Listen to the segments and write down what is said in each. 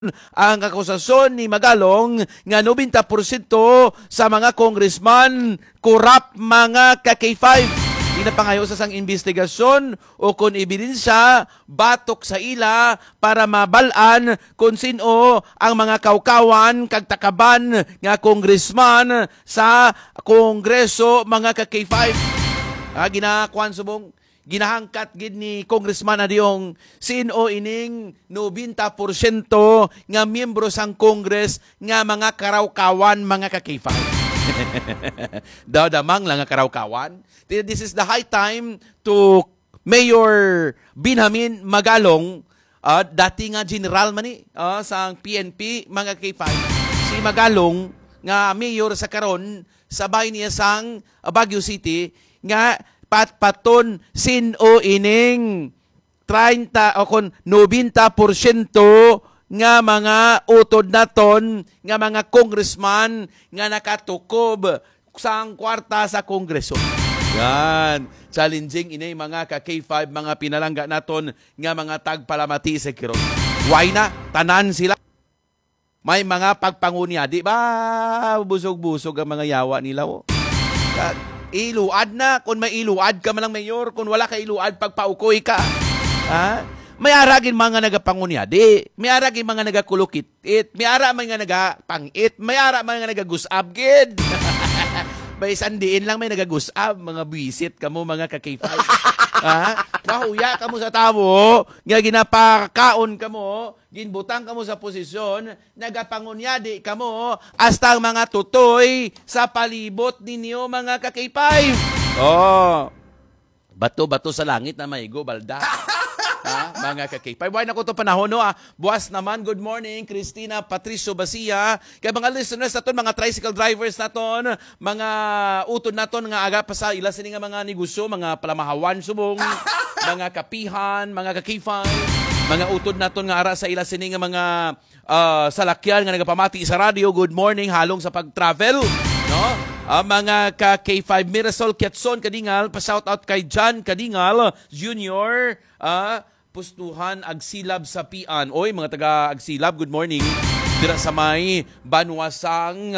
ang akusasyon ni Magalong nga 90% sa mga congressman korap mga ka-K5. Di na pangayo sa sang investigasyon o kung ebidensya batok sa ila para mabalaan kung sino ang mga kaukawan kag takaban nga congressman sa Kongreso mga ka-K5. Ginakuan subong ginahangkat gid ni Congressman Adyong sino ining 90% nga miyembro sang Congress nga mga karawkawan mga ka-K5. Damang lang nga karawkawan. This is the high time to Mayor Benjamin Magalong, dati nga general man ni sa PNP mga K5. Si Magalong nga mayor sa karon sa bahay niya sang Baguio City nga patpaton sino ining 30 o kon 90% nga mga utod naton nga mga congressman nga nakatukob sang kwarta sa Kongreso. Yan. Challenging inay mga ka-K5 mga pinalangga naton nga mga tagpalamati sa kiron. Why na? Tanan sila. May mga pagpangunya. Di ba? Busog-busog ang mga yawa nila. Oh. Iluad na. Kung may iluad ka man lang mayor, kung wala ka iluad, pagpaukoy ka. Ha? May aragin mga nagapangunya. Di. May aragin mga nagakulukit-it. May ara mga nagapangit. May ara mga nagagusab. Gid. May sandiin lang may nagagusab, mga bisit kamo mga ka-K5. Mahuya kamo sa tabo, nga ginapakaon kamo, ginbutang kamo sa posisyon, nagapangunyadi kamo, hasta ang mga tutoy sa palibot ninyo mga ka-K5. Oh, bato-bato sa langit na maigo, balda. Mga ka-K5. Why na ko ito panahon, no? Buwas naman, good morning, Christina Patricio Basia. Kaya mga listeners naton, mga tricycle drivers naton, mga utod naton, nga aga pa sa ila sini nga mga negosyo, mga palamahawan subong, mga kapihan, mga ka-K5, mga utod naton nga ara sa ila sini nga mga salakyan nga nagapamati sa radio, good morning, halong sa pag-travel, no? Mga ka-K5, Mirasol Quezon Kadingal, pa-shoutout kay John Kadingal Jr., pustuhan Agsilab sa Pian. Oy, mga taga Agsilab, good morning. Dira sa may Banwasang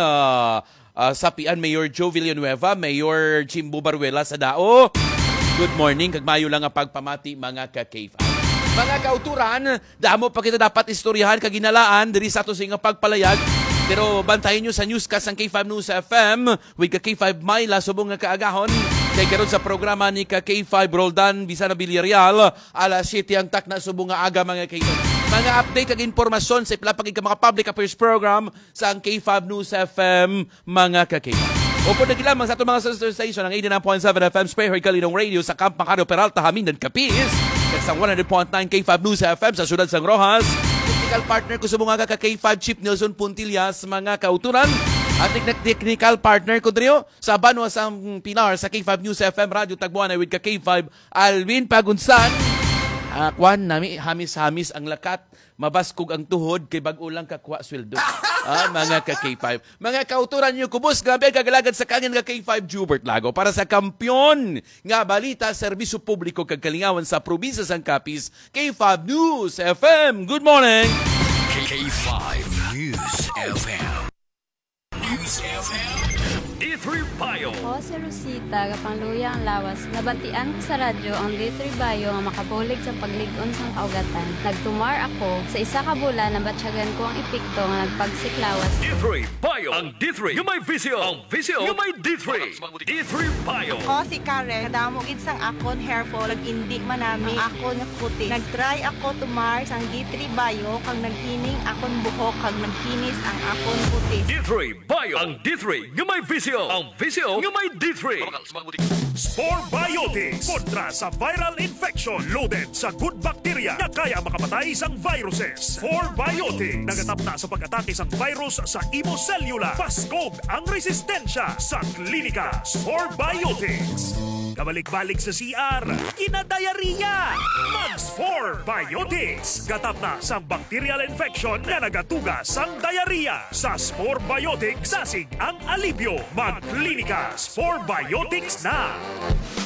sa Pian, Mayor Joe Villanueva, Mayor Chimbo Baruela sa Dao. Good morning, kagmayo lang ang pagpamati mga ka-K5. Mga kauturan, damo pa kita dapat istoryahan kaginalaan diri sa ato sing pagpalayag. Pero bantayan nyo sa newscast ng K5 News FM with K5 Myla subong nga kaagahon. Kaya karon sa programa ni K5 Roldan Bisana Villarreal, alas 7 ang takna subong nga aga mga K5. Mga update kag impormasyon sa pilapag ka mga public affairs program sa K5 News FM mga ka-K5. Opo na gilamang sa itong mga sister station ng 89.7 FM Sprayer Kalinong Radio sa Camp Macado Peralta, Hamindan, Capiz. At sa 100.9 K5 News FM sa Siyudad San Rojas. Technical partner ko sa mga ka-K5 Chief Nelson Puntillas, mga kauturan. At technical partner ko dito sa Banwasang Pilar sa K5 News FM Radio Tagbuanay with ka-K5 Alvin Pagunsan. Kwan nami hamis-hamis ang lakat, mabaskog ang tuhod kay bag-o lang kakwa sweldo. Mga ka-K5. Mga kauturan niyo kubos gabi kagalagad sa kanyang ka-K5 Jubert Lago para sa kampyon nga balita serbisyo publiko kag kalingawan sa probinsya sang Capiz. K5 News FM. Good morning. K5 News FM. News FM. D3 Bayo. Ako si Rosita, kapangluya ang lawas. Nabantian ko sa radyo ang D3 Bayo nga makabulig sa pagligon sang kaugatan. Nagtumar ako sa isa ka bulan na batsyagan ko ang epekto nga nagpagsiklawas. D3 Bayo. Ang D3 yung may visyo. Ang visyo yung may D3. D3 Bayo. Ako si Karen, kadamugid sang akon hair fall, nag-indi manami ako nga puti. Nagtry ako tumar sang D3 Bayo, kang naghining akon buhok, kag nagkinis ang akon puti. D3 Bayo. Ang D3 yung may visyo. Ang visyo yung may D3. Spore Biotics kontra sa viral infection loaded sa good bacteria na kaya makapatay sang viruses. Spore Biotics nagatap na sa pag-atake sang virus sa imo cellula. Paskog ang resistensya sa klinika. Spore Biotics. Kabalik-balik sa CR, kinadayariya. Mag-Spore Biotics. Gatap na sa bacterial infection na nagatuga sang diarrhea. Sa Spore Biotics, sasig ang alibyo. Mag-klinika. Spore Biotics na.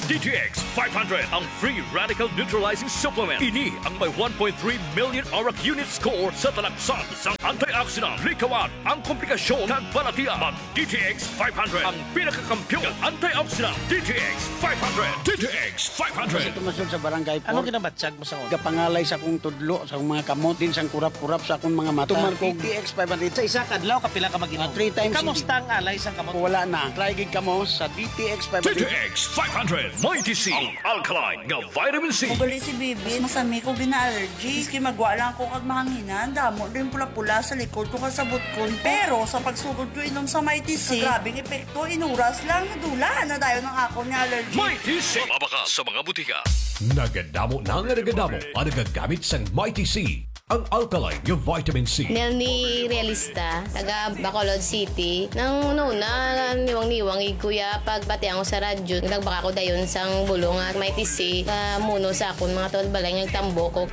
DTX 500 ang free radical neutralizing supplement. Ini ang may 1.3 million ORAC unit score sa talaksan sa antioxidant. Likawan ang komplikasyon ng balatian. Mag DTX 500 ang pinakakampiyon ng antioxidant. DTX 500. DTX 500. Tumasod sa barangay po. Ano kinabatsag mo sa Kapangalay sa akong tudlo, sa akong mga kamot, din sa kurap-kurap sa akong mga mata. Tuman ko DTX 500. Sa isa kadlaw kapila ka mag-inom? 3 times. Kamusta ang alay sa kamot? Wala na. Try gig kamo sa DTX 500. DTX 500. Mighty C. Ang alkaline nga vitamin C. Ugali si Bibi, masami ko gina-allergy. Iski magwa lang ko kag mahanginan, damo din pula-pula sa likod ko kasabot ko. Pero sa pagsugod ko inom sa Mighty C, grabing epekto, inuras lang, nadula na dayo ng ako ni allergy. Mighty C. Mabaka sa mga butika. Nagadamo na nga nagadamo ang nagagamit sang Mighty C, ang alkaline yung vitamin C. Nelny Realista, taga Bacolod City. Nang una, niwang-niwang kuya, pagbati ako sa radyo, nagbaka ko dayon sang bulong at may tisi, muno sa akon mga tol balay ng tambo ko.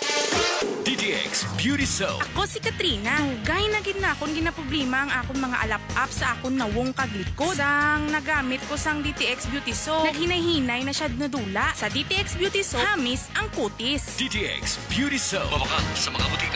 DTX Beauty Soap. Ako si Katrina. Hugay na gid na akong ginaproblema ang akong mga alap-up sa akong nawong kaglikod. Sang nagamit ko sang DTX Beauty Soap, naghinay-hinay na siya nadula. Sa DTX Beauty Soap, hamis ang kutis. DTX Beauty Soap. Mabaka sa mga butika.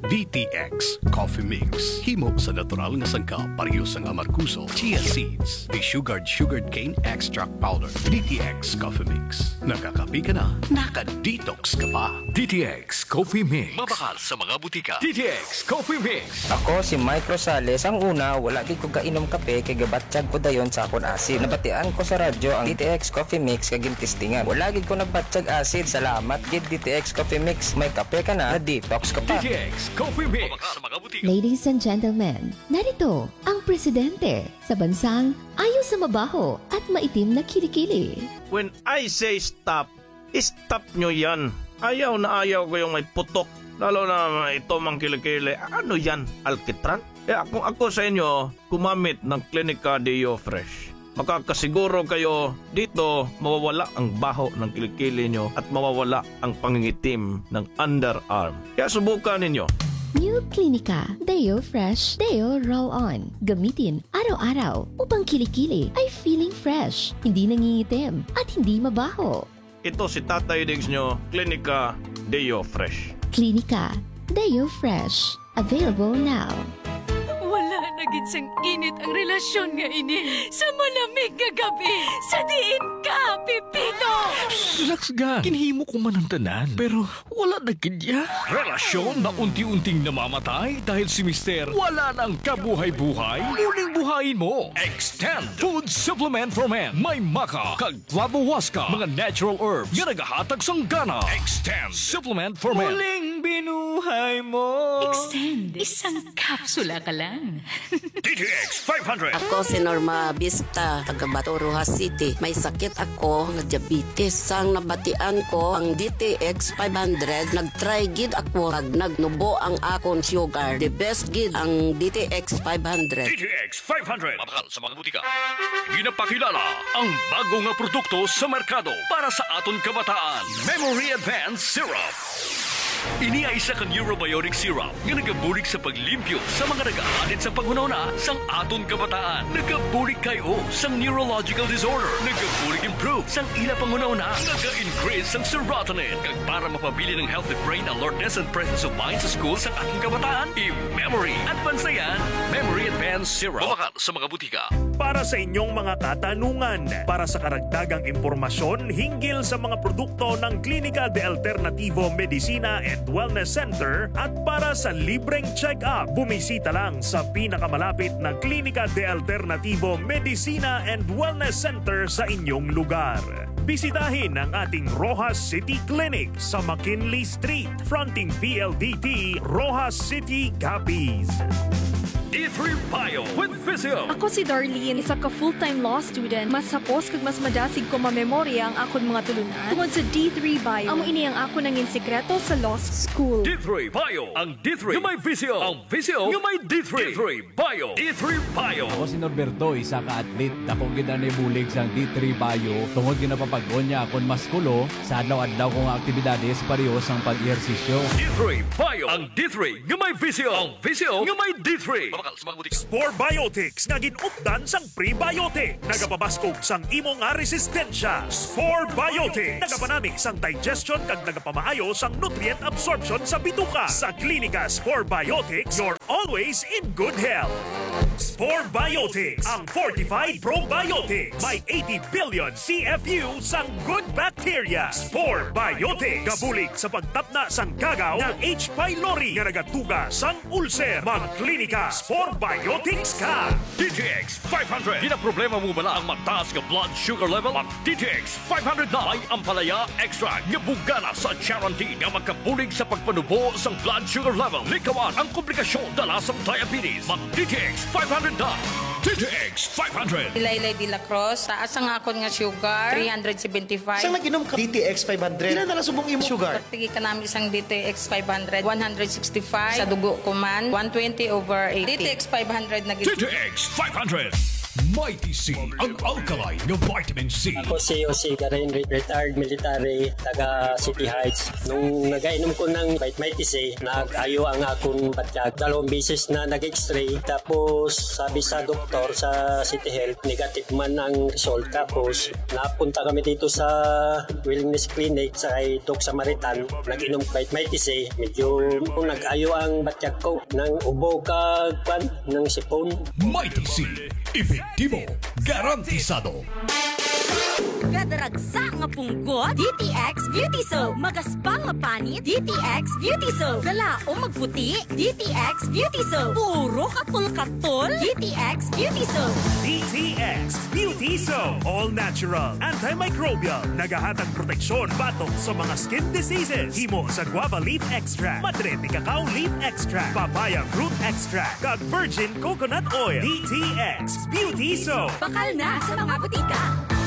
DTX Coffee Mix. Himo sa natural nga sangkap pareho sang amarkuso, chia seeds, sugared cane extract powder. DTX Coffee Mix. Nakakapi ka na, naka-detox ka pa. DTX Coffee Mix. Mabakal sa mga butika. DTX Coffee Mix. Ako si Mike Rosales. Ang una, wala gid ko kainom kape kay gabatsyag ko dayon sa akon asid. Nabatian ko sa radyo ang DTX Coffee Mix kag gintistingan. Wala gid ko nabatsyag asid. Salamat gid DTX Coffee Mix. May kape ka na detox ka pa. DTX Coffee Mix. Mabakal sa mga butika. Ladies and gentlemen, narito ang presidente sa bansang ayaw sa mabaho at maitim na kilikili. When I say stop, stop nyo yan. Ayaw na ayaw ko yung may putok. Lalo na ito mang kilikili. Ano yan? Alkitran? Kung ako sa inyo, kumamit ng Clinica Deo Fresh. Makakasiguro kayo dito mawawala ang baho ng kilikili nyo at mawawala ang pangingitim ng underarm. Kaya subukan ninyo. New Clinica Deo Fresh Deo Roll-On. Gamitin araw-araw upang kilikili ay feeling fresh, hindi nangingitim at hindi mabaho. Ito si Tatay Diggs nyo, Clinica Deo Fresh. Clinica Deo Fresh. Available now. Wala na gid sang init ang relasyon nga ini. Sa malamig nga gabi, sa diin ka, Pipito! Relax ga, kinhimo ko man ang tanan, pero wala na kidya. Relasyon na unti-unting namamatay dahil si Mister wala nang kabuhay-buhay. Muling buhayin mo. Extend Food Supplement for Men. May maka, kag flavowaska, mga natural herbs nga nagahatag sang gana. Extend Supplement for Men. Muling binuhay mo. Extend. Isang kapsula ka lang. DTX 500. Ako si Norma Vista, taga Bato, Rojas City. May sakit ako nga diabetes. Sang nabatian ko ang DTX 500, nag-try gid ako kag nagnubo ang akon sugar. The best gid ang DTX 500. DTX 500. Mabakal sa mga butika. Ginapakilala ang bago nga produkto sa merkado para sa aton kabataan. Memory Advanced Syrup. Ini ay isa kang Eurobiotic syrup nga nagabulig sa paglimpyo sa mga nag-aalit sa panghunahuna sang aton kabataan. Nagabulig kayo sang neurological disorder. Nagabulig improve sang ila panghunahuna. Naga-increase sang serotonin. Kag para mapabili ng healthy brain alertness and presence of mind sa school sa ating kabataan. I-Memory Advanced yan. Memory Advanced Syrup. Mabakal sa mga butika. Para sa inyong mga katanungan, para sa karagdagang impormasyon hinggil sa mga produkto ng Clínica de Alternativo Medicina and Wellness Center at para sa libreng check-up, bumisita lang sa pinakamalapit na Clínica de Alternativo Medicina and Wellness Center sa inyong lugar. Bisitahin ang ating Rojas City Clinic sa McKinley Street, fronting PLDT, Rojas City, Capiz. D3 Bio with Physio. Ako si Darlene, isa ka full-time law student. Mas hapos kag mas madasig ko mamemorya ang akon mga tulunan. Tungod sa D3 Bio, amo ini ang ako nangin sekreto sa law school. D3 Bio. Ang D3 yung may Physio. Ang Physio yung may D3. D3 Bio. D3 Bio. Ako si Norberto, isa ka atlet. Dako gid na bulig sang D3 Bio. Tungod ginapapag-on niya akon maskulo sa adlaw-adlaw kong aktibidades pareho sang pag-ehersisyo. D3 Bio. Ang D3 yung may Physio. Ang Physio yung may D3. Mabakal sa mga butika. Spore Biotics nga ginupdan sang prebiotic. Nagapabaskog sang imo nga resistensya. Spore Biotics nagapanami sang digestion kag nagapamaayo sang nutrient absorption sa bituka. Sa klinika Spore Biotics, you're always in good health. Spore Biotics, ang fortified probiotics. May 80 billion CFU sang good bacteria. Spore Biotics, gabulig sa pagtapna sang gagaw ng H. pylori nga nagatuga sang ulcer. Magklinika Spore Biotics ka. DTX 500. Di na problema mo bala ang mataas nga blood sugar level? Mag DTX 500 na may ampalaya extract nga bugana sa Charantin nga magkabulig sa pagpanubo sang blood sugar level. Likawan ang komplikasyon dala sa diabetes. Mag DTX 500 na. DTX 500. Ilaylay de la Cruz, taas ang akon nga sugar, 375. Saan nag-inom ka? DTX 500. Ilan na subong imo sugar? Tigi ka namin isang DTX 500, 165. Sa dugo ko man, 120/80. DTX 500 na DTX 500. Mighty C, ang alkaline ng vitamin C. Ako si Jose Garin, retired military, taga City Heights. Nung nagainom ko ng Mighty C, nag-ayo ang akong batyag. 2 beses na nag-x-ray. Tapos sabi sa doktor sa City Health, negative man ang result. Tapos napunta kami dito sa Wellness Clinic sa Doc Samaritan. Nag-inom Mighty C. Medyo nag-ayo ang batyag ko ng ubo kagpan ng sipon. Mighty C, epektibo, garantisado. Gadaragsa nga punggot, DTX Beauty Soap. Magaspang nga panit, DTX Beauty Soap. Galao magputi, DTX Beauty Soap. Puro katol-katol, DTX Beauty Soap. DTX Beauty Soap. All natural, antimicrobial, nagahatag proteksyon batok sa mga skin diseases. Himo sa guava leaf extract, madre ni cacao leaf extract, papaya fruit extract, kag virgin coconut oil. DTX Beauty Soap. Bakal na sa mga butika.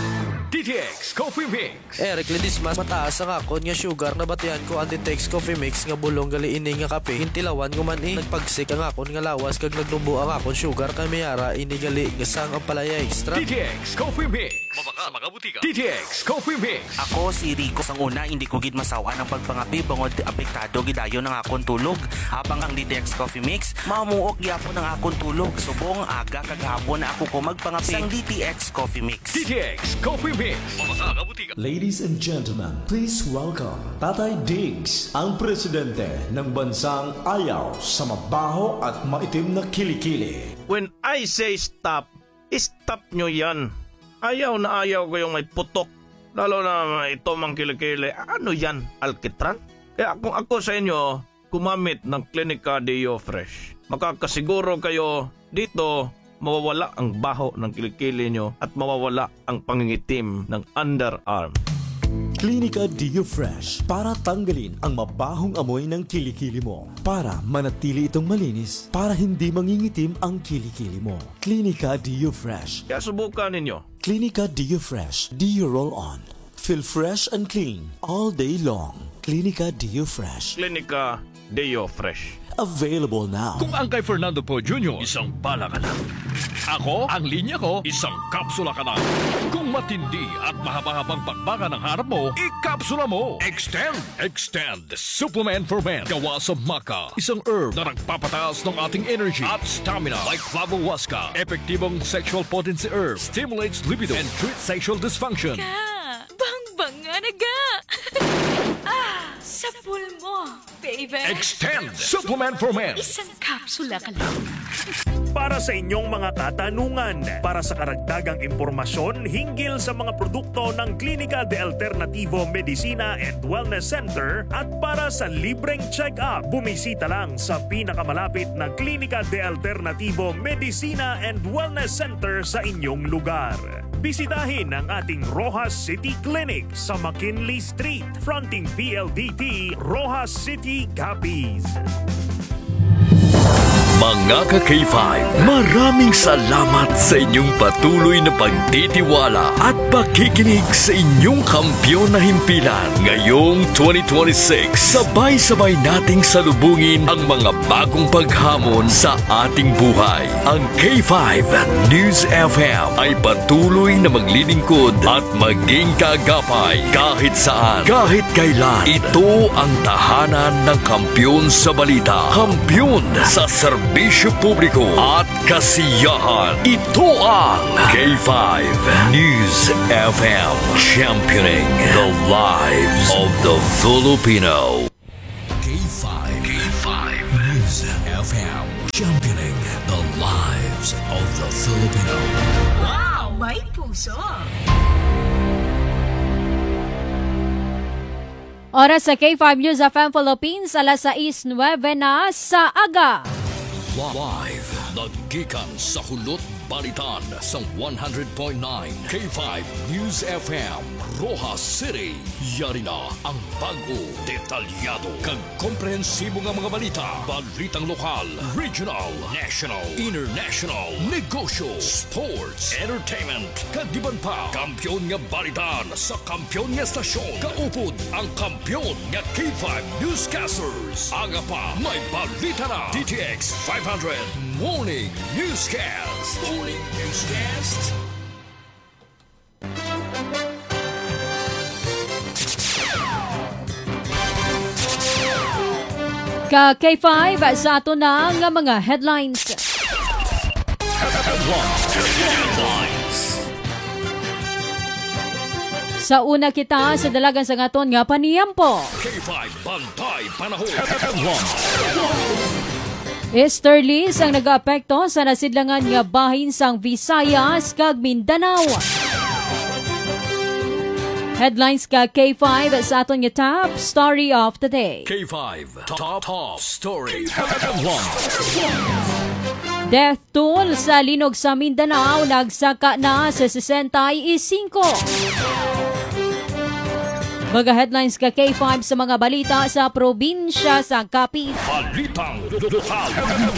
DTX Coffee Mix. Eric Ledismas, mataas ang akon nga sugar na batian ko ang DTX Coffee Mix nga bulong gali ini nga kape. Hintilawan ko man nagpagsik ang akon nga lawas kag nagnubo ang akon sugar kay mayara ini gali nga sang ang palaya extra. DTX Coffee Mix. Mabaka sa mga butika. DTX Coffee Mix. Ako si Rico sang una hindi ko gid masawa ng pagpangapi bangod apektado gidayon ng akon tulog. Habang ang DTX Coffee Mix mamuok gyapon ang akon tulog. Subong aga kag hapon ako ko magpangapi sang DTX Coffee Mix. DTX Coffee Mix. Ladies and gentlemen, please welcome Tatay Diggs, ang presidente ng bansang ayaw sa mabaho at maitim na kilikili. When I say stop, stop nyo yan. Ayaw na ayaw ko yung may putok. Lalo na ito mang kilikili. Ano yan? Alkitran? Kaya kung ako sa inyo, gumamit ng Clinica Deo Fresh. Makakasiguro kayo dito, mawawala ang baho ng kilikili nyo at mawawala ang pangingitim ng underarm. Clinica Deo Fresh para tanggalin ang mabahong amoy ng kilikili mo. Para manatili itong malinis, para hindi mangingitim ang kilikili mo. Clinica Deo Fresh. Kaya subukan ninyo. Clinica Deo Fresh. Deo Roll On. Feel fresh and clean all day long. Clinica Deo Fresh. Clinica Deo Fresh. Available now. Kung ang kay Fernando Po Jr., isang bala ka lang. Ako, ang linya ko, isang kapsula ka lang. Kung matindi at mahaba-habang bakbakan ang harap mo, ikapsula mo. Extend. Supplement for men. Gawa sa maca. Isang herb na nagpapataas ng ating energy at stamina. Like Flavohuasca. Epektibong sexual potency herb. Stimulates libido and treats sexual dysfunction. Bang nga naga. Sa pulmo, baby. Extend. Supplement for men. Isang kapsula ka lang. Para sa inyong mga katanungan, para sa karagdagang impormasyon hinggil sa mga produkto ng Clínica de Alternativo Medicina and Wellness Center at para sa libreng check-up, bumisita lang sa pinakamalapit na Clínica de Alternativo Medicina and Wellness Center sa inyong lugar. Bisitahin ang ating Rojas City Clinic sa McKinley Street, fronting PLDT, Rojas City, Capiz. Mga ka-K5, maraming salamat sa inyong patuloy na pagtitiwala at pakikinig sa inyong kampyon na himpilan. Ngayong 2026, sabay-sabay nating salubungin ang mga bagong paghamon sa ating buhay. Ang K5 News FM ay patuloy na maglilingkod at maging kaagapay kahit saan, kahit kailan. Ito ang tahanan ng kampyon sa balita, kampyon sa serbisyo serbisyo publiko at kasiyahan. Ito ang K5 News FM, championing the lives of the Filipino. K5 News FM, championing the lives of the Filipino. Wow, may puso! Oras sa K5 News FM Philippines, alas 6:09 na sa aga. Live, naggikan sa Hulot Balitan sa 100.9 K5 News FM, Rojas City. Yari na ang bago, detalyado, kag komprehensibo nga mga balita. Balitang lokal, regional, national, international, negosyo, sports, entertainment, kadiban pa. Kampyon nga balitan sa kampyon nga stasyon. Kaupod ang kampyon nga K5 Newscasters. Aga pa, may balita na. DTX 500 Morning Newscast. Morning Newscast. Ka K5 sa ato na nga mga headlines. Sa una kita sa dalagan sa ngaton nga paniyampo. K5 Bantay Panahon. Easterlies ang nag-aapekto sa nasidlangan nga bahin sang Visayas kag Mindanao. Headlines ka K5 sa aton nga top story of the day. K5 Top Story. Death toll sa linog sa Mindanao nagsaka na sa 65. Mga headlines ka K5 sa mga balita sa probinsya sa Capiz. Balitang lokal.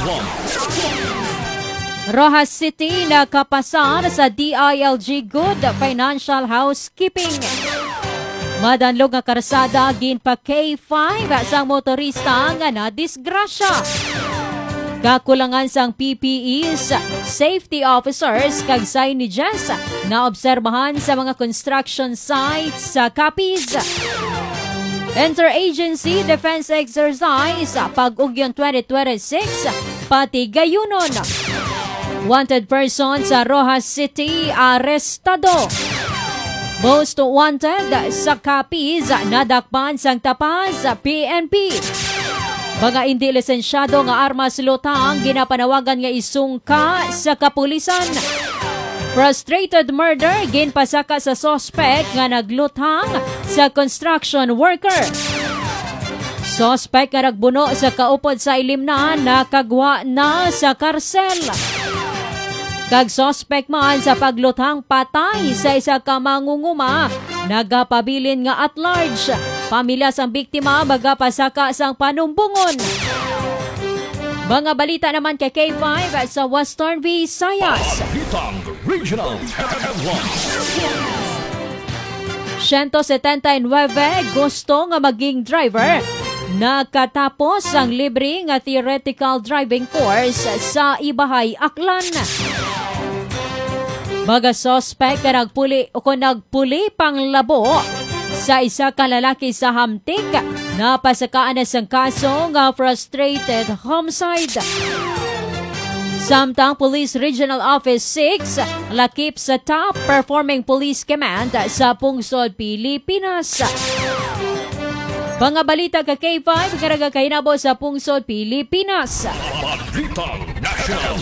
Rojas City nakapasar sa DILG Good Financial Housekeeping. Madanlog nga karsada ginpa K5 sa motorista nga nadisgrasya. Kakulangan sang PPEs, safety officers kag signages na obserbahan sa mga construction sites sa Capiz. Interagency Defense Exercise Pag-Ugyon 2026 pati gayunon. Wanted person sa Rojas City arestado. Most wanted sa Capiz nadakpan sang tapas sa PNP. Mga hindi lisensyado nga armas lutang ginapanawagan nga isungka sa kapulisan. Frustrated murder ginpasaka sa suspect nga nagluthang sa construction worker. Suspect nga nagbuno sa kaupod sa ilimnan nakagwa na sa karsel. Kag suspect man sa pagluthang patay sa isa ka mangunguma nagapabilin nga at large. Pamilya sang biktima magapasaka sang panumbungon. Mga balita naman kay K5 sa Western Visayas. Balitang Regional. 179 gusto nga maging driver. Nakatapos ang libre nga theoretical driving course sa Ibahay, Aklan. Mga suspect nga nagpuli pang labo sa isa ka lalaki sa Hamtig, napasakaan na sang kaso nga frustrated homicide. Samtang Police Regional Office 6 lakip sa top performing police command sa pungsod Pilipinas. Mga balita ka K5 karaga kahinabo sa pungsod Pilipinas. Balitang National.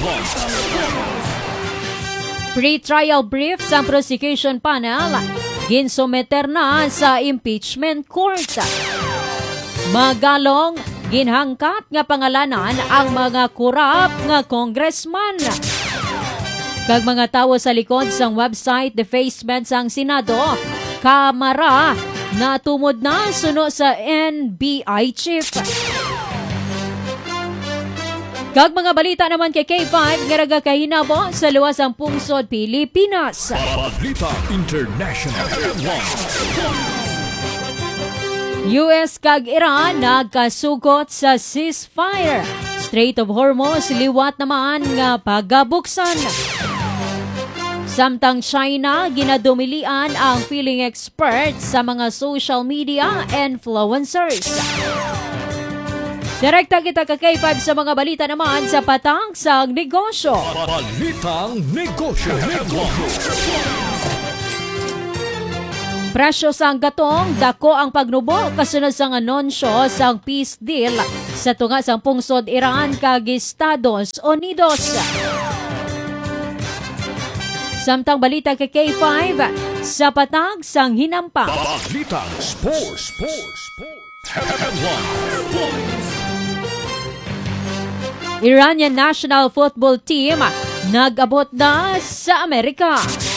Pre-trial brief sa prosecution panel ginsumeter na sa impeachment court. Magalong ginhangkat nga pangalanan ang mga kurap nga congressman. Kag mga tawo sa likod sang website defacement sang Senado, Kamara na tumod na suno sa NBI chief. Kag mga balita naman kay K5 nga kahinabo sa luwas ang pungsod Pilipinas. Balita International. US kag Iran nagkasugot sa ceasefire. Strait of Hormuz liwat naman nga pagabuksan. Samtang China ginadumilian ang feeling experts sa mga social media influencers. Direkta kita ka K5 sa mga balita naman sa patang sa negosyo. Balitang negosyo. Presyo sang gatong, dako ang pagnubo kasunod sang anunsyo sang peace deal sa tunga sang pungsod Iran kag Estados Unidos. Samtang balita kay K5 sa patag sang hinampang. Balitang sports. Iranian national football team nag-abot na sa Amerika.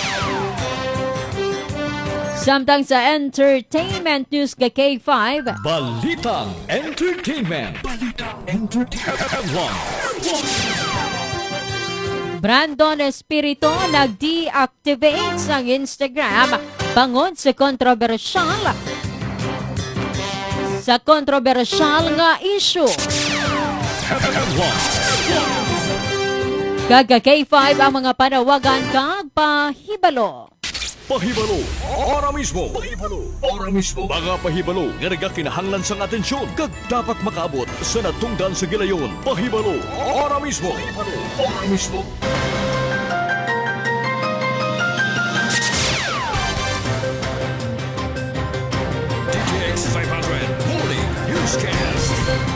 Samtang sa entertainment news kay K5. Balitang entertainment. Brandon Espiritu nag-deactivate sa Instagram bangod sa kontrobersyal nga issue. Kaga K5 ang mga panawagan kag pahibalo. Pahibalo, ora mismo. Mga pahibalo nga nagakinahanglan sang atensyon kag dapat makaabot sa natungdan sa gilayon. Pahibalo, ora mismo. DTX 500 Morning Newscast.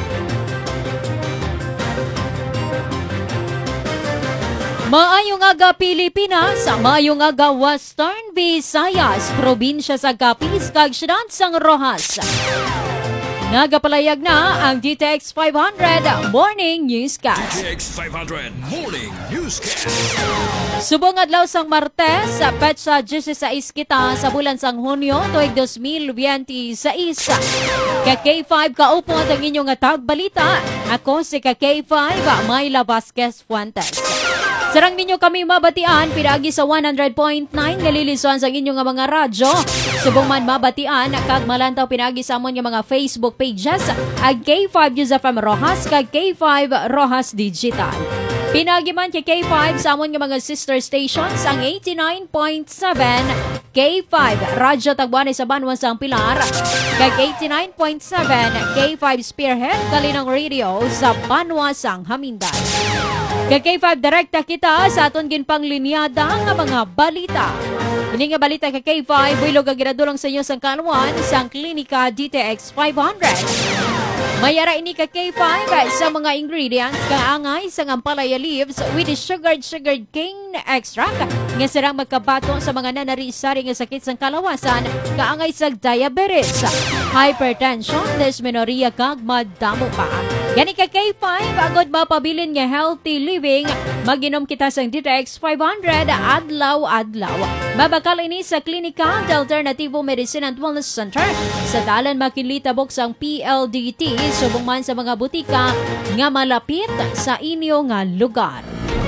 Maayong aga Pilipinas, maayong aga Western Visayas, probinsya sa Capiz, kag syudad sang Rojas. Nagapalayag na ang DTX 500 Morning Newscast. DTX 500 Morning Newscast. Subong adlaw sang Martes, petsa 16 kita sa bulan sang Hunyo tuig 2026. K5 kaupot ang inyong tagbalita. Ako si K5 Mayla Vasquez Fuentes. Sarang ninyo kami mabatian, pinagi sa 100.9 ngalilisoan sa inyong mga radyo. Subong man mabatian, kag malantaw pinagi sa amon yung mga Facebook pages, ag K5 News FM Rojas, kag K5 Rojas Digital. Pinagi man kay K5 sa amon yung mga sister stations, ang 89.7 K5 Radyo Tagbuanay sa Banwa sang Pilar, kag 89.7 K5 Spearhead Kalinang Radio sa Banwa sang Haminday. Kag K5 direkta kita sa aton ginpanglinyada nga mga balita. Ini nga balita kay K5 bilog ang ginadulong sa inyo sang kaluan sang Klinika DTX 500. Mayara ini kay K5 sa mga ingredients kaangay sa ampalaya leaves with sugared cane extract nga sarang magkabato sa mga nanari-sari nga sakit sang kalawasan kaangay sa diabetes, hypertension, dysmenorrhea kag madamo pa. Gani kay K5 agod mapabilin nga healthy living, maginom kita sang DTX 500 adlaw-adlaw. Mabakal ini sa Klinika Alternativo Medicine and Wellness Center sa dalan makilitabok sang PLDT subong man sa mga butika nga malapit sa inyo nga lugar.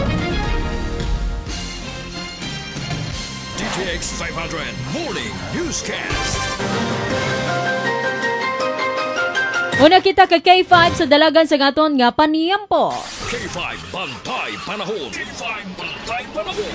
DTX 500 Morning Newscast. Una kita kay K5 sa dalagan sa ngaton nga paniyampo. K5 Bantay Panahon. K5 Bantay Panahon.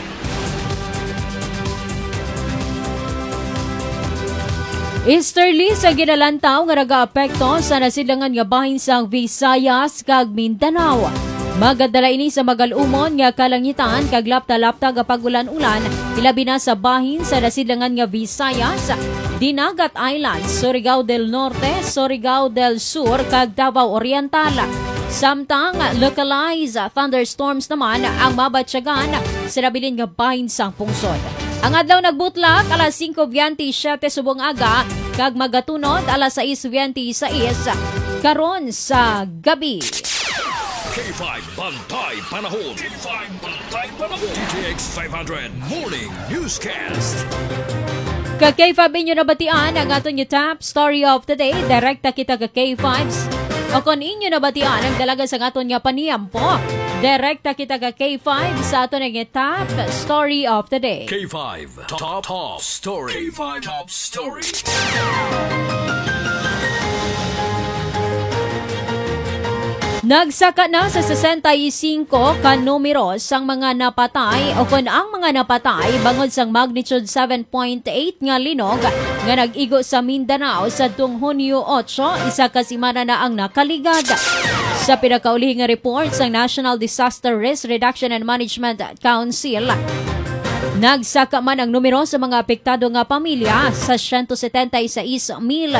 Easterly sa ginalantaw nga nag-aapekto sa nasidlangan nga bahin sang Visayas kag Mindanao. Magadala ini sa magalumon nga kalangitan kag lapta-lapta nga pagulan-ulan ilabi na sa bahin sa nasidlangan nga Visayas, Dinagat Islands, Surigao del Norte, Surigao del Sur kag Davao Oriental. Samtang localized thunderstorms naman ang mabatsyagan sa nabilin nga bahin sang pungsod. Ang adlaw nagbutlak alas 5:27 subong aga kag magatunod alas 6:26 karon sa gabi. K5 Bantay Panahon. K5 Bantay Panahon. DTX 500 Morning Newscast. Kag K5 inyo nabatian ang aton yung top story of the day. Direkta kita kag K5s. O kung inyo nabatian ang dalaga sa aton nga paniyampo, direkta kita kag K5 sa aton nga top story of the day. K5 Top Story. K5 Top Story. Nagsaka na sa 65 ka numero sang mga napatay o kung ang mga napatay bangod sang magnitude 7.8 nga linog nga nag-igo sa Mindanao sa tung Hunyo 8, isa ka semana na ang nakaligad. Sa pinakaulihing nga report sang National Disaster Risk Reduction and Management Council, nagsaka man ang numero sa mga apektado nga pamilya sa 176,181.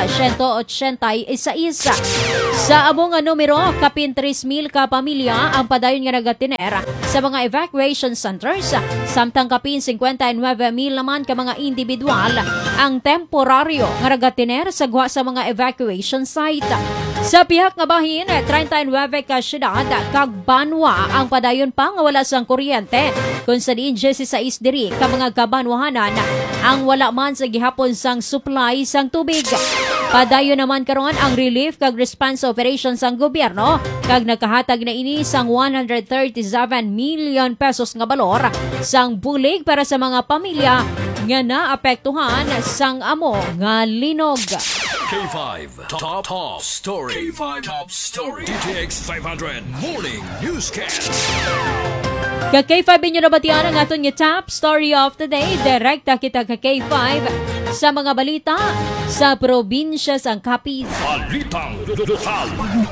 Sa among nga numero, kapin 3,000 ka pamilya ang padayon nga nagatiner sa mga evacuation centers, samtang kapin 59,000 naman ka mga individual ang temporaryo nga nagatiner sa guha sa mga evacuation site. Sa pihak nga bahin, 39 ka syudad kag banwa ang padayon pa nga wala sang kuryente, kung sa diin 16 diri ka mga kabanwahanan ang wala man sa gihapon sang supply sang tubig. Padayon naman karon ang relief kag response operations sang gobyerno kag nakahatag na ini sang 137 million pesos nga balor sang bulig para sa mga pamilya nga naapektuhan sang amo nga linog. K5 Top Story. K5 Top Story. DTX 500 Morning Newscast. Ka-K5 inyo nabatian ang aton nga top story of the day. Direkta kita ka-K5 sa mga balita sa probinsya sang Capiz. Balitang lokal.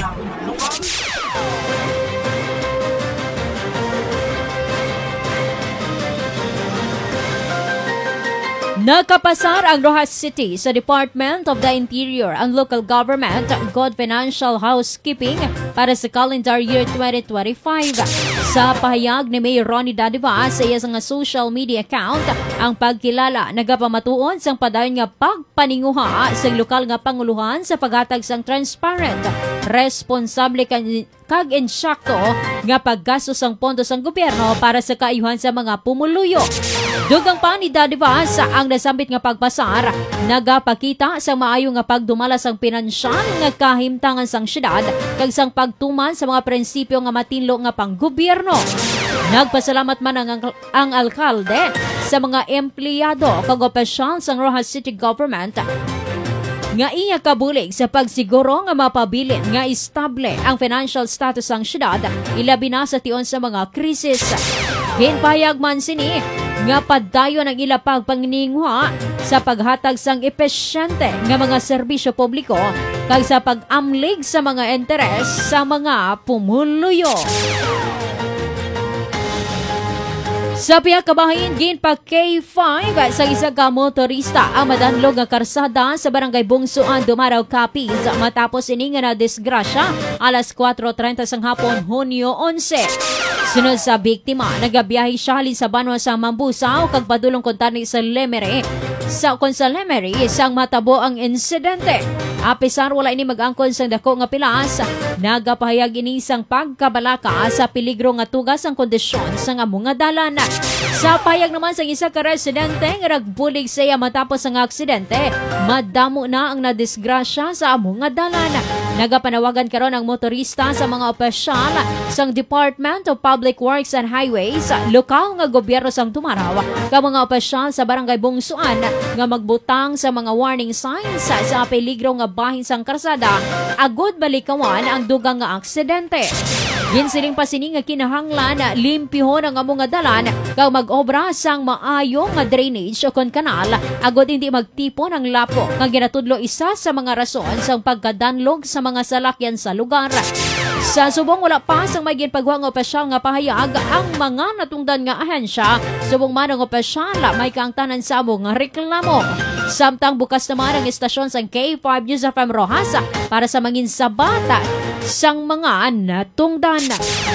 Nakapasar ang Rojas City sa Department of the Interior ang local government good financial housekeeping para sa calendar year 2025. Sa pahayag ni Mayor Ronnie Dadiva sa iya nga social media account, ang pagkilala nagapamatuon sang padayon nga pagpaninguha sa lokal nga panguluhan sa paghatag sang transparent, responsable kag insakto nga paggastos sang pondo sang gobyerno para sa kaayuhan sa mga pumuluyo. Dugang pa ni Dadiva sa ang nasambit nga pagpasar, nagapakita sa maayo nga pagdumala sang pinansyal nga kahimtangan sang syudad kag sang pagtuman sa mga prinsipyo nga matinlo nga panggobyerno. Nagpasalamat man ang alkalde sa mga empleyado kag opisyal sang Rojas City Government nga iya kabulig sa pagsiguro nga mapabilin nga estable ang financial status sang syudad, ilabi na sa tion sa mga krisis. Ginpahayag man sini nga padayon ang ila pagpanginingwa sa paghatag sang epesyente nga mga serbisyo publiko kag sa pag-amlig sa mga interes sa mga pumuluyo. Sa pihak kabahin, ginpa K5 sa isa ka motorista ang madanlog nga karsada sa barangay Bungsuan, Dumaraw, Capiz matapos ini nga na disgrasya alas 4:30 sang hapon, Hunyo 11. Sunod sa biktima, nagabiyahe siya halin sa banwa sa Mambusaw kag padulong kontani sa Lemery. Sa Lemery, isang matabo ang insidente. Apisar wala ini mag-angkon sang dako nga pilas, nagapahayag ini sang pagkabalaka sa peligro nga tugas ang kondisyon sa nga mga dalan. Sa payag naman sa isa ka residente nga nagbulig siya matapos ang aksidente, madamo na ang nadisgrasya sa mga dalan. Nagapanawagan karon ang motorista sa mga opisyal sang Department of Public Works and Highways, lokal nga gobyerno sang Tumaraw, ka mga opisyal sa barangay Bungsuan nga magbutang sa mga warning signs sa peligro nga bahin sang karsada, agud balikawan ang dugang nga aksidente. Ginsiling pa sini nga kinahanglan limpihon ang among nga dalan kag mag-obra sang maayo nga drainage o kon kanal, agud hindi magtipon ang lapo nga ginatudlo isa sa mga rason sang pagkadanlog sa mga salakyan sa lugar. Sa subong wala pa sang may ginpagwa nga opisyal nga pahayag ang mga natungdan nga ahensya, subong man ang opisyal may kaangtanan sa among nga reklamo. Samtang bukas naman ang istasyon sang K5 News FM Rojas para sa mangin sabata sang mga natungdan.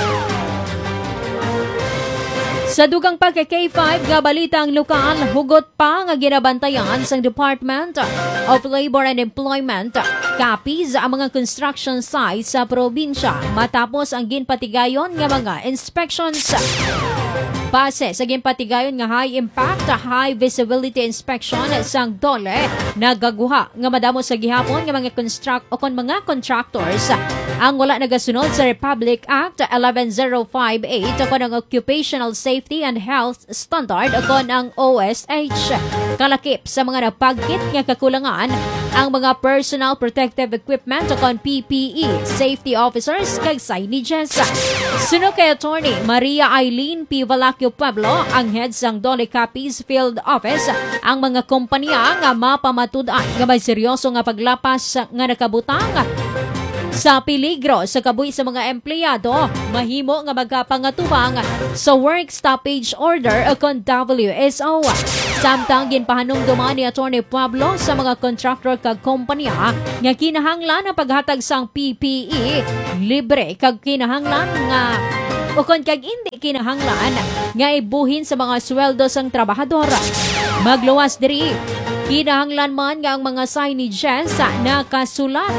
Sa dugang pa kay K5 nga balitang lokal, hugot pa nga ginabantayan sang Department of Labor and Employment Capiz ang mga construction sites sa probinsya matapos ang ginpatigayon nga mga inspections. Base sa ginpatigayon nga high impact, high visibility inspection sang DOLE, nagaguha nga madamo sa gihapon nga mga mga contractors ang wala nagasunod sa Republic Act 11058 o ang Occupational Safety and Health Standard o ang OSH. Kalakip sa mga napagkit nga kakulangan ang mga personal protective equipment o kon PPE, safety officers kag signages. Sunod kay Attorney Maria Eileen P. Valacchio Pueblo, ang head sang Dole Capiz Field Office, ang mga kompanya nga mapamatudan nga may seryoso nga paglapas nga nakabutang sa peligro sa kabuhi sa mga empleyado, mahimo nga magkapangatubang sa work stoppage order o kon WSO. Samtang ginpahanumduman ni Attorney Pueblo sa mga contractor kag kompanya nga kinahanglan ang paghatag sang PPE libre kag kinahanglan nga o kon kag hindi kinahanglan nga ibuhin sa mga sweldo sang trabahador. Magluwas diri, kinahanglan man nga ang mga signages nakasulat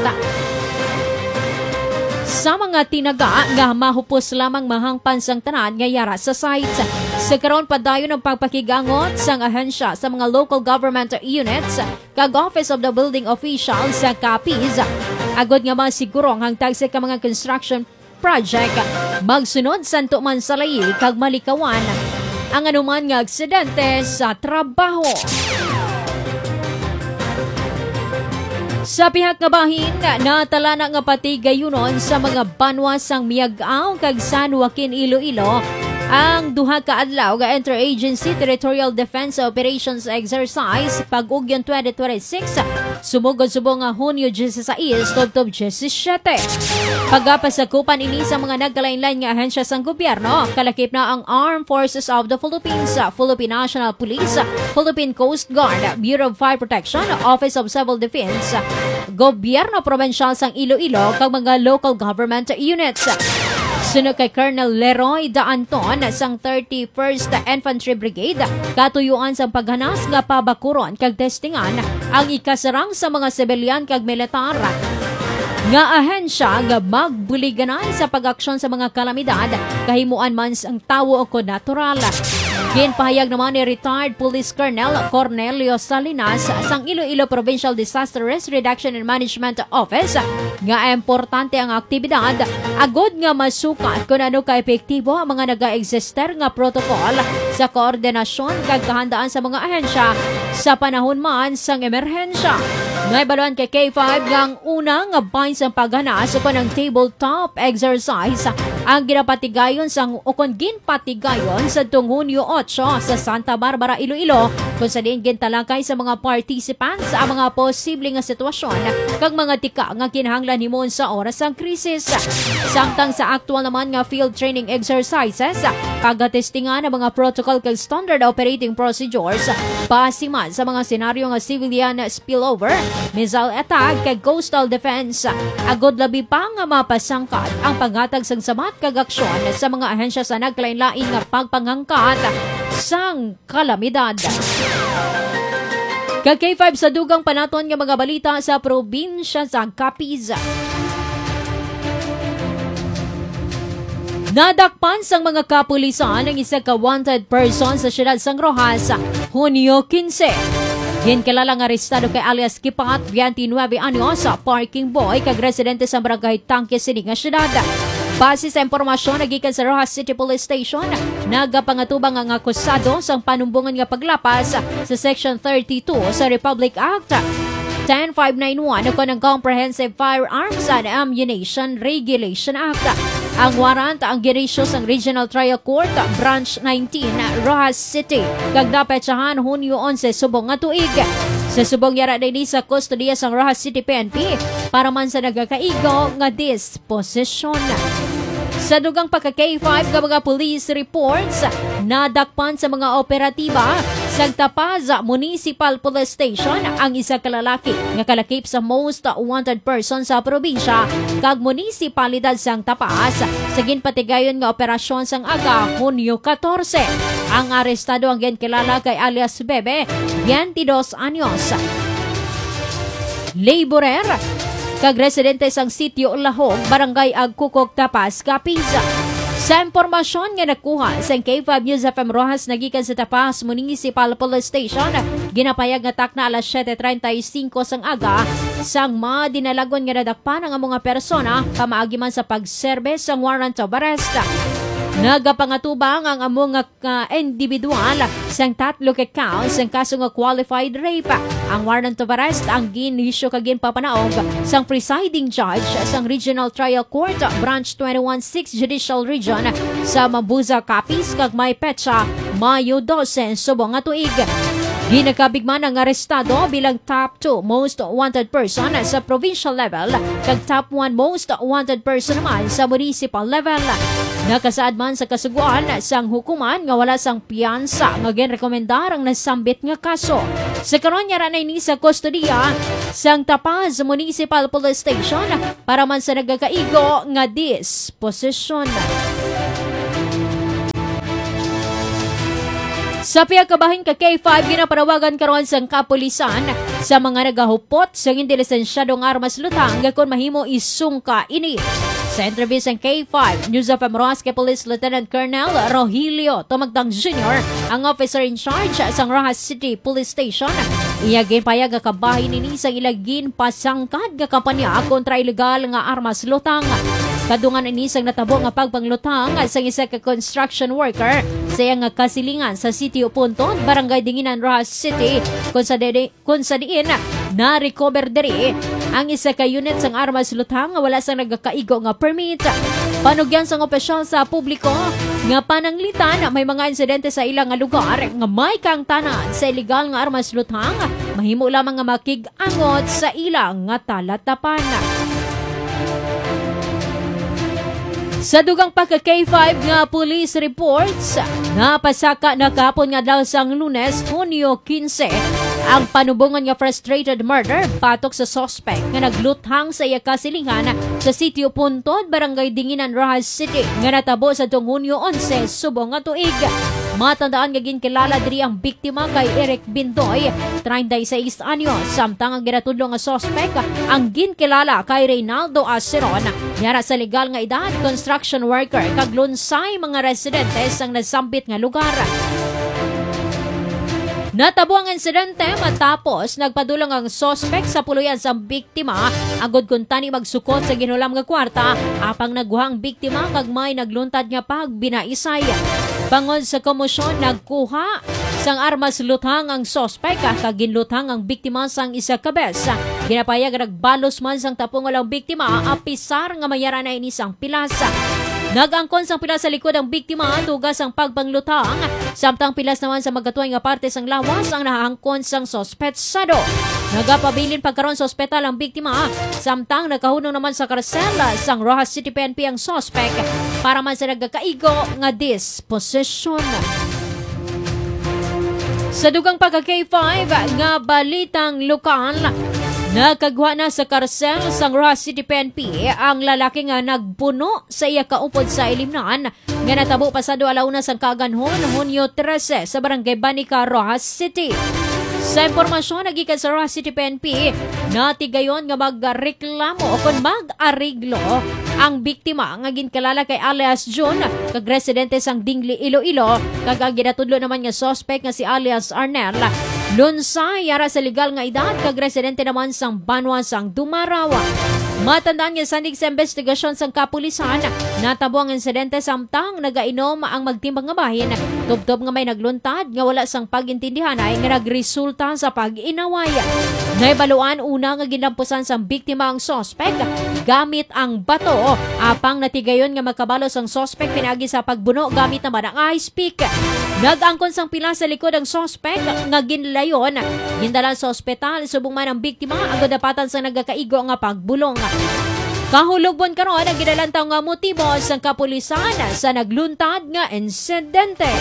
sa mga tinaga nga mahupos lamang mahangpan sang tanan nga yara sa site. Sa karon padayon ng pagpakigangot sang ahensya sa mga local government units kag Office of the Building Official sa Capiz. Agod nga masiguro ang hangtag sa mga construction project magsunod santo man sa layi kag malikawan ang anuman nga aksidente sa trabaho. Sa pihak nga bahin, natala na nga pati gayunon sa mga banwa sang Miag-aw kag San Joaquin, Iloilo ang duha ka adlaw nga Interagency Territorial Defense Operations Exercise pag-ugyon 2026 sumugod-subong nga Hunyo 16 tubtob 17. Pagapasakupan ini sa mga nagkalain-lain nga ahensya sang gobyerno, kalakip na ang Armed Forces of the Philippines, Philippine National Police, Philippine Coast Guard, Bureau of Fire Protection, Office of Civil Defense, Gobyerno Provincial sang Iloilo kag mga local government units. Sunod kay Colonel Leroy Da Anton sang 31st Infantry Brigade, katuyuan sang paghanas nga pabakuron kag testingan ang ikasarang sa mga sibilyan kag militar nga ahensya nga magbuliganay sa pag-aksyon sa mga kalamidad kahimuan man sang tawo o natural. Ginpahayag naman ni retired Police Colonel Cornelio Salinas sang Iloilo Provincial Disaster Risk Reduction and Management Office nga importante ang aktibidad agod nga masukat kung ano ka-epektibo ang mga naga-exister nga protocol sa koordinasyon kag kahandaan sa mga ahensya sa panahon man sang emerhensya. May baluan kay K5 ngang unang bahin sa paghanas upon ang tabletop exercise ang ginapatigayon sang ukon ginpatigayon sa Hunyo 8 sa Santa Barbara, Iloilo kung sa diin gintalakay sa mga participants ang mga posibleng nga sitwasyon kag mga tika nga kinahanglan himon sa oras sang krisis. Samtang sa aktual naman nga field training exercises, pagatestingan ang mga protocol kag standard operating procedures pasiman sa mga senaryo nga civilian spillover, missile attack kag coastal defense. Agod labi pa nga mapasangkat ang paghatag sang samat kag aksyon sa mga ahensya sa naglain-lain nga pagpangangkat sang kalamidad. Kag K5 sa dugang panaton nga mga balita sa probinsya sa Capiz. Nadakpan sang mga kapulisan ang isa ka wanted person sa siyudad sang Rojas, Hunyo 15. Ginkalala nga arestado kay alias Kipat, 29 anyos, parking boy kag residente sa barangay Tangke sini nga siyudad. Base sa impormasyon nagikan sa Rojas City Police Station, nagapangatubang ang akusado sang panumbungan nga paglapas sa Section 32 sa Republic Act 10591 o ng Comprehensive Firearms and Ammunition Regulation Act. Ang warrant ang ginisyo sang Regional Trial Court Branch 19 Rojas City kag napetsahan Hunyo 11 subong nga tuig. Sa subong yara din sa kustodiya sang Rojas City PNP para man sa nagakaigo nga disposisyon. Sa dugang pagka-K5 nga mga police reports, nadakpan sa mga operatiba sa Tapaza Municipal Police Station ang isa kalalaki nga kalakip sa most wanted person sa probinsya kag munisipalidad sang Tapas sa ginpatigayon nga operasyon sang aga Hunyo 14. Ang arestado ang ginkilala kay alias Bebe, 22 anyos. Laborer kag residente sang sitio Lahog, Barangay Agkukok, Tapas, Capiz. Sa impormasyon nga nakuha sa K5 News FM Rojas nagikan sa Tapas Municipal Police Station, ginapayag nga takna alas 7:35 sang aga sang madinalagon nga nadakpan ang mga persona pamaagi man sa pagserbe sang warrant of arrest. Nagapangatubang ang among individual sang 3 ka counts sang kaso nga qualified rape. Ang warrant of arrest ang ginisyo kagin papanaog sang presiding judge sang Regional Trial Court Branch 21 6 Judicial Region sa Mabuza Capiz kag may petsa Mayo 12 subong nga tuig. Ginakabigman ang arestado bilang top 2 most wanted person sa provincial level kag top 1 most wanted person naman sa municipal level. Nakasaad man sa kasuguan sang hukuman nga wala sang piyansa nga ginrekomendar ang nasambit nga kaso. Sa karon yara na ini sa kustodiya sang Tapaz Municipal Police Station para man sa nagakaigo nga disposisyon. Sa piyakabahin ka K5, ginaparawagan karon sang kapulisan sa mga nagahupot sa hindi lisensyadong armas lutang kung mahimo isungka ini. Sa interview sang K5, News of Morosque Police Lieutenant Colonel Rogelio Tomagdang Jr., ang officer in charge sang Rojas City Police Station, iyagin payag nga kabahin ini sang ilagin pasangkad nga kampanya kontra ilegal nga armas lutang. Kadungan ini sang natabo nga pagpanglutang sang isa ka construction worker sa iyang kasilingan sa City Upunton, Barangay Dinginan, Rojas City, kung sa diin na-recover diri ang isa ka unit sang armas lutang nga wala sang nagakaigo nga permit. Panugyan sang opisyal sa publiko nga pananglitan may mga insidente sa ilang nga lugar nga may kangtanan sa illegal nga armas lutang, mahimo lamang nga makig-angot sa ilang nga talatapan. Sa dugang pagka-K5 nga police reports, napasaka na kahapon nga daw sang Lunes, Hunyo 15, ang panubungan nga frustrated murder patok sa suspect nga nagluthang sa iya kasilingan sa Sitio Puntod, Barangay Dinginan, Rojas City, nga natabo sa tuong Hunyo 11 subong nga tuig. Matandaan nga ginkilala diri ang biktima kay Eric Bindoy, 36 anyo, samtang ang ginatudlo nga suspect ang ginkilala kay Reynaldo Aceron, yara sa legal nga edad, construction worker kag lunsay mga residente sang nasambit nga lugar. Natabo ang insidente matapos nagpadulong ang suspect sa puluyan sa biktima agod kun tani magsukot sa ginulam nga kwarta apang naguhang biktima kag may nagluntad nga pagbinaisay. Bangod sa komosyon nagkuha sang armas lutang ang suspect kag ginlutang ang biktima sang isa ka bes. Ginapayag nagbalos man sang tapong walang biktima apisar nga mayara na ini sang pilasa. Nag-angkon sang pilas sa likod ang biktima, tugas ang pagpanglutang, samtang pilas naman sa magkatuay nga parte sang lawas ang nahaangkon sang sospetsado. Nagapabilin pagkaroon sospetal ang biktima, samtang nagkahunong naman sa karsela sang Rojas City PNP ang sospek para man sa nagkakaigo nga disposisyon. Sa dugang pagka-K5 nga balitang lokal, nakagwa na sa karsel sang Rojas City PNP ang lalaki nga nagpuno sa iya kaupod sa ilimnan nga natabo pasado alauna sang kaganhon Hunyo 13 sa Barangay Banica, Rojas City. Sa impormasyon nagikan sa Rojas City PNP, natigayon nga magreklamo o kung mag-ariglo ang biktima nga ginkalala kay alias June kag residente sang Dingli, Iloilo, kag ang ginatudlo naman nga suspect nga si alias Arnel lunsay yara sa legal nga edad kag residente naman sang Banwa sang Dumarawa. Matandaan nga sandig sa investigasyon sang kapulisan, natabo ang insidente samtang nagainom ang magtimbang nga bahin, tubtob nga may nagluntad nga wala sang pagintindihan ay nga nagresulta sa pag-inaway. Naibaluan una nga ginampusan sang biktima ang suspect gamit ang bato, apang natigayon nga magkabalos ang suspect pinagi sa pagbuno gamit naman ang ice pick. Nag-angkon sang pila sa likod ang suspect nga ginlayon, gindalan sa ospital subong man ang biktima agad dapatan sa nagakaigo nga pagbulong. Kahulugbon karon ang gidalantaw nga motibo sang kapulisan sa nagluntad nga insidente.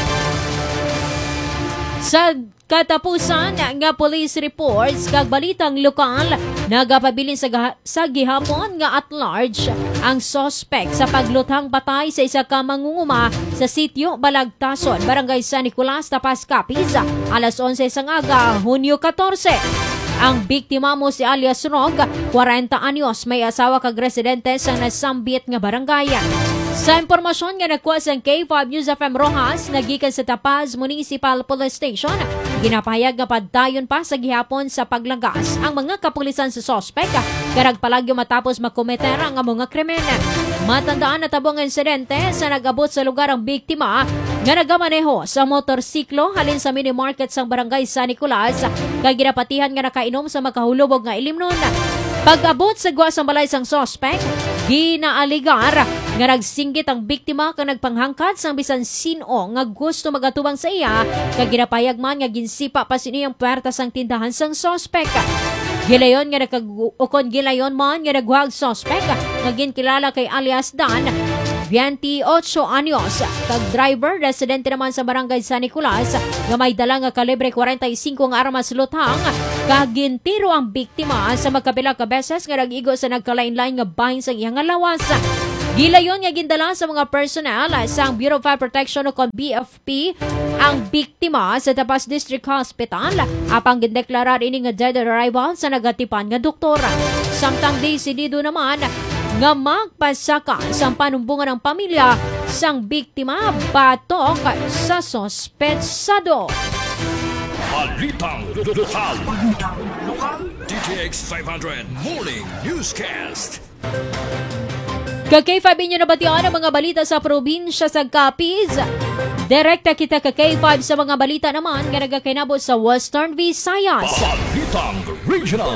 Sa katapusan nga police reports kag balitang lokal, nagapabilin sa gihapon nga at large ang suspect sa paglutang patay sa isa ka mangunguma sa sitio Balagtason, Barangay San Nicolas, Tapas Capiz, alas 11 sang aga, Hunyo 14. Ang biktima mo si alias Rog, 40 anyos, may asawa kag residente sa nasambit nga barangay. Sa impormasyon nga nakuha sa K5 News FM Rojas, nagikan sa Tapaz Municipal Police Station, ginapahayag nga padayon pa sa gihapon sa paglagas ang mga kapulisan sa suspect karag palagyo matapos makometer ang mga krimen. Matandaan na tabong insidente sa nag-abot sa lugar ang biktima nga nagamaneho sa motorsiklo halin sa mini market sang barangay San Nicolas kay ginapatihan nga nakainom sa makahulubog nga ilimnon. Pag-abot sa gwa sang balay sang suspect, ginaaligar nga nagsinggit ang biktima kang nagpanghangkat sang bisan sino nga gusto magatubang sa iya kay ginapayag man nga ginsipa pa siniyang puwerta sang tindahan sang suspect. Gilayon nga gilayon man nga nagwag suspect nga ginkilala kay alias Dan, 28 anyos, kag driver residente naman sa barangay San Nicolas nga may dala nga kalibre 45 nga armas luthang kag gintiro ang biktima sa magkapila ka beses nga nag-igo sa nagkalain-lain nga bahin sa iyang lawas. Gilayon nga gindala sa mga personnel sa Bureau of Fire Protection o BFP ang biktima sa Tapas District Hospital apang gindeklarar ini nga dead on arrival sa nagatipan nga doktora. Samtang desidido naman nga magpasaka sa panumbungan ng pamilya sang biktima batok sa sospetsado. Balitang lokal. DTX 500 Morning Newscast. Kay K5 inyo nabatian ang mga balita sa probinsya sa Capiz. Direkta kita kay K5 sa mga balita naman nga nagakainabot sa Western Visayas. Balitang Regional.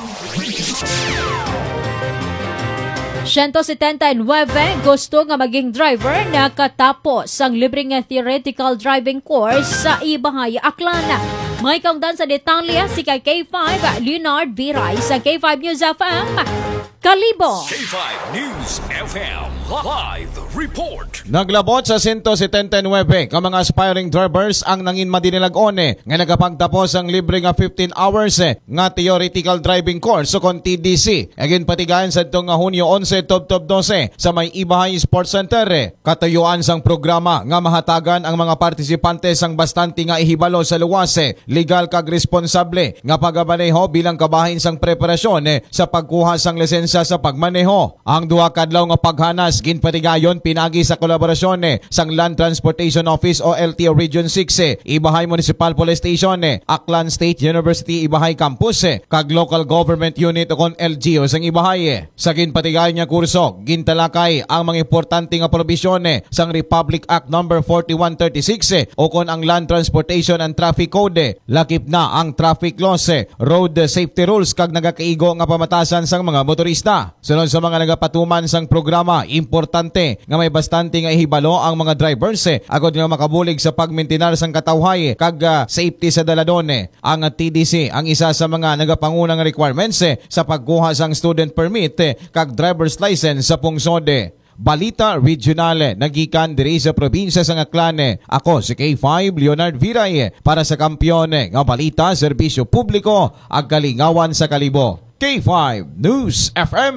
179 gusto nga maging driver na katapos ang libreng theoretical driving course sa Ibahay, Aklan. May kaungdan sa detalye si kay K5 Leonard Viray sa K5 News FM Kalibo. K5 News FM Live Report. Naglabot sa 179 ka mga aspiring drivers ang nangin madinilag-one nga nagapagtapos ang libre nga 15 hours nga theoretical driving course so kon TDC. Agin patigayan sa itong Hunyo 11 Top 12 sa may Ibahay Sports Center. Katayuan sang programa nga mahatagan ang mga partisipante sang bastante nga ihibalo sa luwas, legal kag responsable nga pagmaneho bilang kabahin sang preparasyon sa pagkuha sang lisensya sa pagmaneho. Ang duha kadlaw nga paghanas ginpatigayon pinagi sa kolaborasyon sang Land Transportation Office o LTO Region 6, Ibahay Municipal Police Station, Aklan State University Ibahay Campus kag Local Government Unit o kon LGU sang Ibahay. Sa ginpatigayon nga kurso gintalakay ang mga importante nga probisyon sang Republic Act No. 4136 o kon ang Land Transportation and Traffic Code. Lakip na ang traffic laws, road safety rules kag nagakaigo nga pamatasan sang mga motorista. Sunod sa mga nagapatuman sang programa, importante nga may bastante nga ihibalo ang mga drivers agod nga makabulig sa pagmintinar sang katawhay kag safety sa daladon. Ang TDC ang isa sa mga nagapangunang requirements sa pagkuha sang student permit kag driver's license sa pungsod. Balita Regional nagikan diri sa probinsya sa Aklan. Ako si K5 Leonard Viray para sa kampiyon nga balita, serbisyo publiko ag kalingawan sa Kalibo. K5 News FM.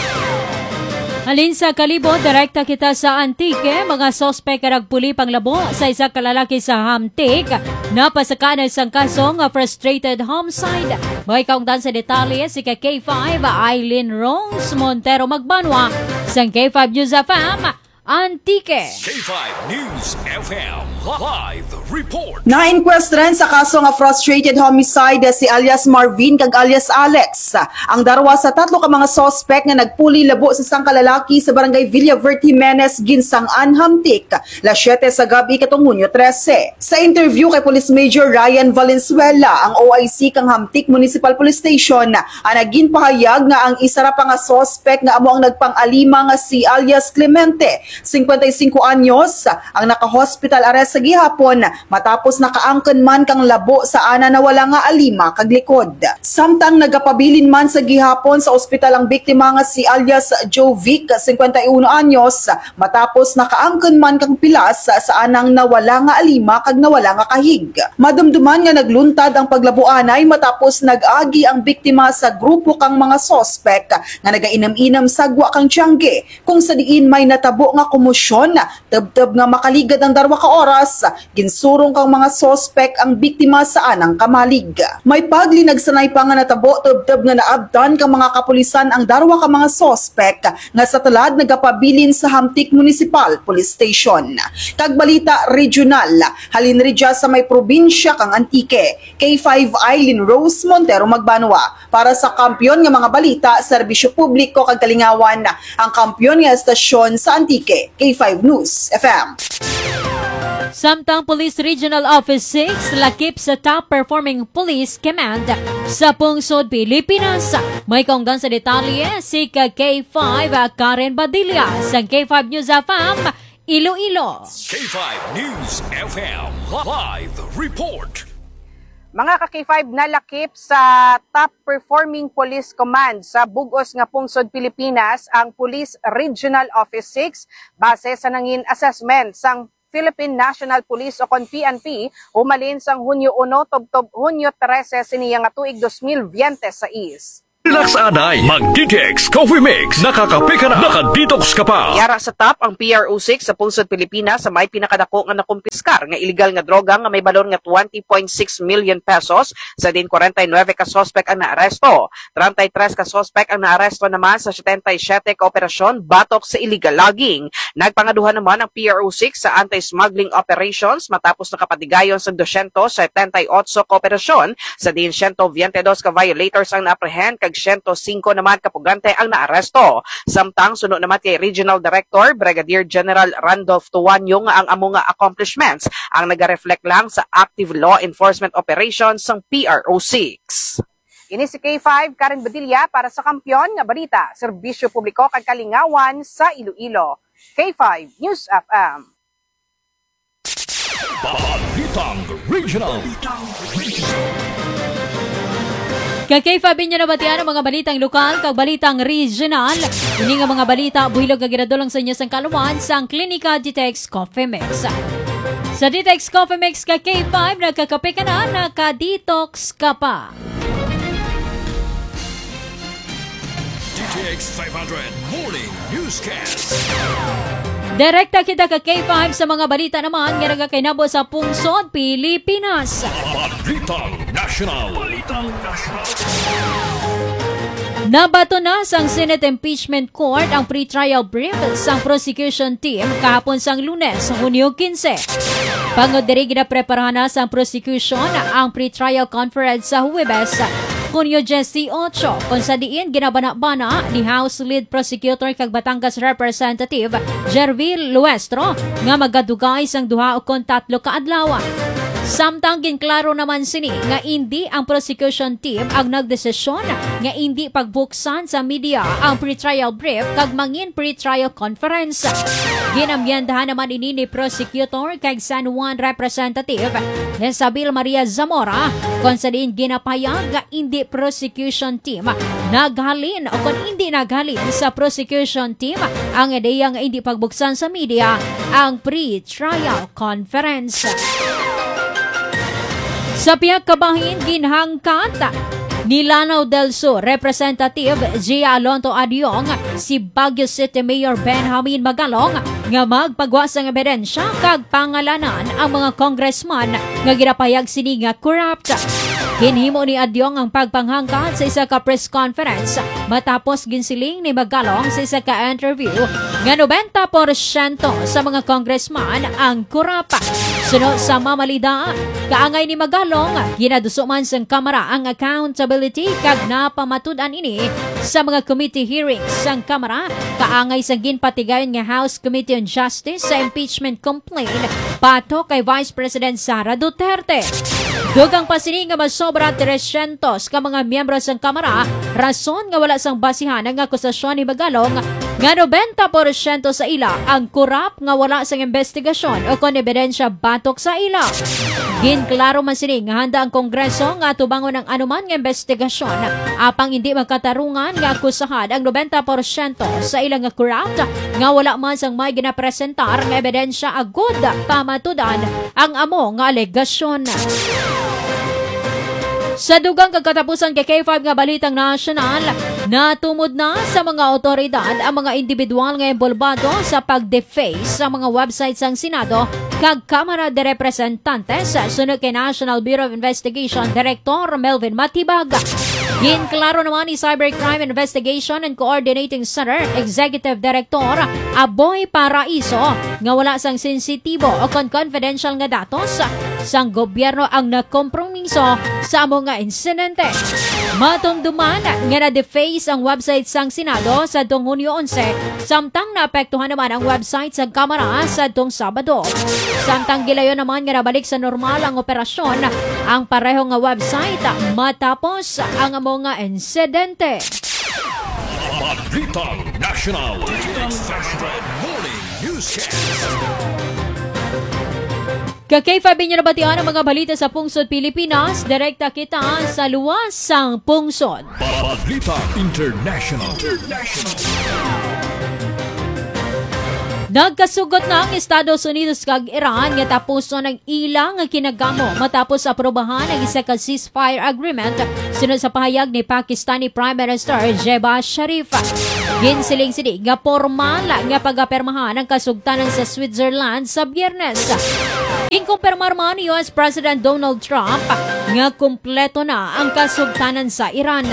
Halin sa Kalibo, direkta kita sa Antique. Mga sospek nagpuli panglabo sa isa kalalaki sa Hamtik. Napasakanan sang kaso nga frustrated homicide. May kaungdan sa detalye si K5 Eileen Rose Montero Magbanwa sang K5 News FM Antique. K5 News FM Live Report. Na-inquestran sa kaso nga frustrated homicide si alias Marvin kag alias Alex. Ang darwa sa tatlo ka mga sospek nga nagpuli labo sa isang kalalaki sa barangay Villaverde Jimenez, Ginsangan, Hamtik, las 7 sa gabi katong Hunyo 13. Sa interview kay Police Major Ryan Valenzuela, ang OIC kang Hamtik Municipal Police Station, naging pahayag nga ang isa ra pa nga sospek nga amo ang nagpang-alima nga si alias Clemente, 55 anyos, ang naka-hospital arrest sa gihapon matapos nakaangkon man kang labo sa ana na wala nga alima kag likod. Samtang nagapabilin man sa gihapon sa ospital ang biktima nga si alias Jovic, 51 anyos, matapos nakaangkon man kang pilas sa anang nawala nga alima kag nawala nga kahig. Madumduman nga nagluntad ang paglabuanay matapos nag-agi ang biktima sa grupo kang mga sospek nga nagainam-inam sa gwa kang Tiangge, kung sa diin may natabo nga komosyon, teb-teb nga makaligad ang darwa ka oras, ginsurong kang mga sospek ang biktima sa anang kamalig. May paglinag sanay pa nga natabo teb-teb nga naabdan kang mga kapulisan ang darwa ka mga sospek nga sa talad nagapabilin sa Hamtik Municipal Police Station. Kagbalita regional, halin ridya sa may probinsya kang Antique, K5 Eileen Rose Montero Magbanwa. Para sa kampyon nga mga balita, serbisyo publiko kag Kalingawan, ang kampyon nga estasyon sa Antique, K5 News FM. Samtang Police Regional Office 6 lakip sa top performing police command sa Pungsod, Pilipinas. May kaunggan sa detalye si K5 Karen Badilla sa K5 News FM Iloilo. K5 News FM Live Report. Mga ka-K5 nalakip sa top performing police command sa bugos nga Pungsod, Pilipinas ang Police Regional Office 6 base sa nangin assessment sang Philippine National Police o kon PNP umalin sang Hunyo 1 tubtob Hunyo 13 siniya nga tuig 2026. Relax anay, mag-DTX Coffee Mix. Nakakape ka na, nakadetox ka pa. Yara sa top ang PRO6 sa Pungsod, Pilipinas sa may pinakadako nga nakumpiskar nga illegal nga droga nga may balon nga 20.6 million pesos. Sa din 49 ka sospek ang naaresto. 33 ka sospek ang naaresto naman sa 77 ka operasyon batok sa illegal logging. Nagpangaduhan naman ang PRO6 sa anti-smuggling operations matapos nakapatigayon sa 278 ka operasyon. Sa din 122 ka violators ang naaprehend kag 105 naman kapugante ang naaresto. Samtang sunod naman kay Regional Director Brigadier General Randolph Tuanyo nga ang among accomplishments ang nagareflect lang sa active law enforcement operations ng PRO6. Ini si K5 Karen Badilla para sa Kampyon nga Balita, Serbisyo Publiko kag Kalingawan sa Iloilo. K5 News FM. Balitang Regional. Kay-K5 niya nabatian ang mga balitang lokal kag balitang regional. Ini nga mga balita buhilog nga ginadulong sa inyo sang kaluwan sang Klinika DTX Coffee Mix. Sa DTX Coffee Mix kay K5 nagkakape ka na, nakadetox ka pa. DTX 500 Morning Newscast. Direkta kita ka K5 sa mga balita naman nga nagakainabo sa Pungsod, Pilipinas. Balitang National. Balitang National. Nabato na sang Senate Impeachment Court ang pre-trial brief sang prosecution team kahapon sang Lunes, Hunyo 15. Pangod diri ginapreparahan na sang prosecution ang pre-trial conference sa Huwebes, Hunyo 18, kung sa diin ginabana-bana ni House Lead Prosecutor kag Batangas Representative Jervil Luestro nga magadugay sang 2 o 3 ka adlaw. Samtang ginklaro naman sini nga hindi ang prosecution team ang nagdesisyon nga hindi pagbuksan sa media ang pre-trial brief kag mangin pre-trial conference. Ginamyendahan naman ini ni prosecutor kag San Juan Representative Isabel Maria Zamora kung sa din ginapayag nga hindi prosecution team naghalin o kung hindi naghalin sa prosecution team ang ideya nga hindi pagbuksan sa media ang pre-trial conference. Sa pihak kabahin, ginhangkat ni Lanao del Sur Representative Gia Alonto Adiong si Baguio City Mayor Benjamin Magalong nga magpagwa sang ebidensya kag pangalanan ang mga congressman nga ginapayag sini nga corrupt. Ginhimo ni Adiong ang pagpanghangkat sa isa ka press conference matapos ginsiling ni Magalong sa isa ka interview nga 90% sa mga congressman ang corrupt. Sunod sa mamalida, kaangay ni Magalong, ginadusuman sang Kamara ang accountability kag napamatudan ini sa mga committee hearings sang Kamara, kaangay sa ginpatigayon nga House Committee on Justice sa impeachment complaint pato kay Vice President Sara Duterte. Dugang pasini nga masobra 300 ka mga miyembro sang Kamara, rason nga wala sang basihan ang akusasyon ni Magalong nga 90% sa ila ang korap nga wala sang investigasyon o kon ebidensya batok sa ila. Ginklaro man sini nga handa ang Kongreso nga tubangon ang anuman nga investigasyon apang hindi magkatarungan nga akusahan ang 90% sa ilang nga corrupt nga wala man sang may ginapresentar nga ebidensya agud pamatudan ang amo nga alegasyon. Sa dugang kagkatapusan kay K5 nga balitang nasyonal, natumod na sa mga otoridad ang mga individual nga involvado sa pag-deface sa mga websites ng Senado kag Kamara de Representantes sunod kay National Bureau of Investigation Director Melvin Matibag. Ginklaro naman ni Cybercrime Investigation and Coordinating Center Executive Director Aboy Paraiso nga wala sang sensitibo o confidential nga datos sang gobyerno ang nakompromiso sa mga insidente. Matumduman nga na-deface ang website sang Senado sa Hunyo 11 samtang naapektuhan naman ang website sa Kamara sa Sabado. Samtang gilayon naman nga nabalik sa normal ang operasyon ang pareho nga website matapos ang mga insidente. Balitang National Morning Newscast. Kay K5 nyo nabatian ang mga balita sa Pungsod, Pilipinas. Direkta kita sa luwas sang Pungsod. Balitang International. Nagkasugot na ang Estados Unidos kag Iran nga tapos ng ilang kinagamo matapos aprobahan ang isa ka ceasefire agreement sunod sa pahayag ni Pakistani Prime Minister Shehbaz Sharif. Ginsiling sini nga formal nga pag-apermahan ang kasugtanan sa Switzerland sa Biyernes. Inkumpirmar man ni US President Donald Trump nga kumpleto na ang kasugtanan sa Iran.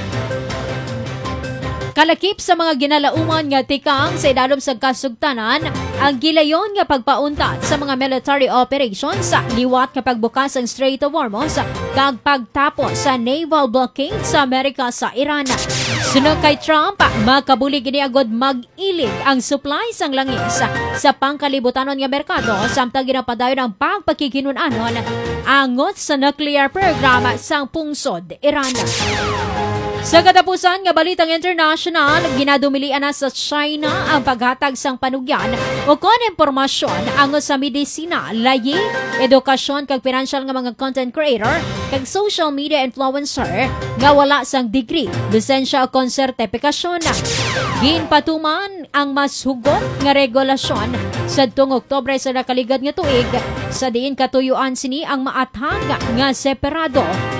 Kalakip sa mga ginalauman nga tikang sa idalom sa kasugtanan, ang gilayon nga pagpauntat sa mga military operations sa liwat nga pagbukas ang Strait of Hormuz kag pagtapos sa naval blockade sa Amerika sa Iran. Sunod kay Trump, makabuli giniagod mag-ilig ang supply sang langis sa pangkalibutanon nga merkado samtang ginapadayon ang pagpakikinunanon angot sa nuclear program sang Pungsod, Iran. Sa katapusan nga balitang international, ginadumilian na sa China ang paghatag sang panugyan o kon impormasyon ang sa medisina, layi, edukasyon kag financial nga mga content creator kag social media influencer nga wala sang degree, lisensya o kon sertipikasyon. Ginpatuman ang mas hugot nga regulasyon sa Oktubre sa nakaligad nga tuig sa diin katuyuan sini ang maathag nga separado